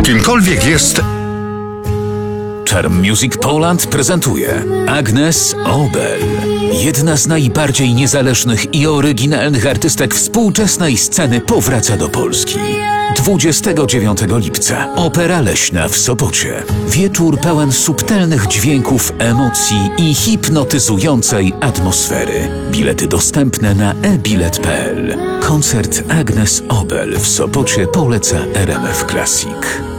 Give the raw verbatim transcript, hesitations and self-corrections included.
Kimkolwiek jest... Charm Music Poland prezentuje Agnes Obel. Jedna z najbardziej niezależnych i oryginalnych artystek współczesnej sceny powraca do Polski. dwudziestego dziewiątego lipca. Opera Leśna w Sopocie. Wieczór pełen subtelnych dźwięków, emocji i hipnotyzującej atmosfery. Bilety dostępne na e bilet kropka p l. Koncert Agnes Obel w Sopocie poleca R M F Classic.